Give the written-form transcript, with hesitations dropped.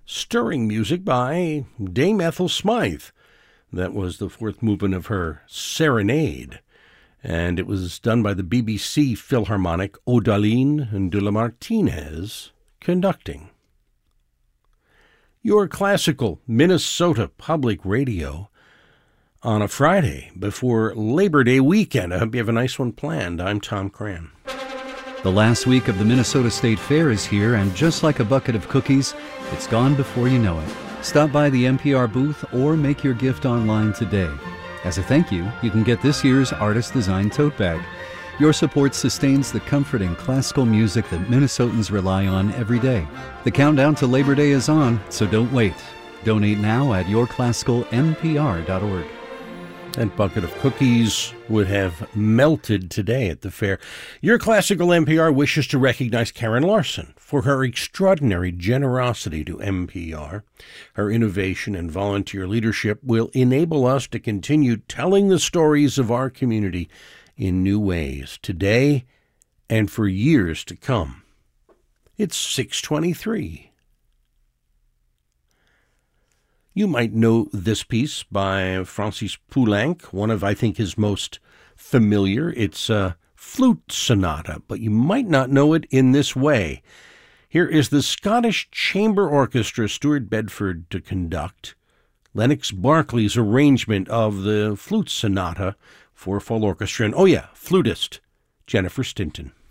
stirring music by Dame Ethel Smythe. That was the fourth movement of her Serenade, and it was done by the BBC Philharmonic, Odaline de la Martinez conducting. Your classical Minnesota Public Radio on a Friday before Labor Day weekend. I hope you have a nice one planned. I'm Tom Cran. The last week of the Minnesota State Fair is here, and just like a bucket of cookies, it's gone before you know it. Stop by the NPR booth or make your gift online today. As a thank you, you can get this year's artist-designed tote bag. Your support sustains the comforting classical music that Minnesotans rely on every day. The countdown to Labor Day is on, so don't wait. Donate now at yourclassicalnpr.org. That bucket of cookies would have melted today at the fair. Your Classical NPR wishes to recognize Karen Larson for her extraordinary generosity to NPR. Her innovation and volunteer leadership will enable us to continue telling the stories of our community in new ways today and for years to come. It's 6:23. You might know this piece by Francis Poulenc, one of, I think, his most familiar. It's a flute sonata, but you might not know it in this way. Here is the Scottish Chamber Orchestra, Stuart Bedford to conduct, Lennox Barclay's arrangement of the flute sonata for full orchestra, and, flutist Jennifer Stinton.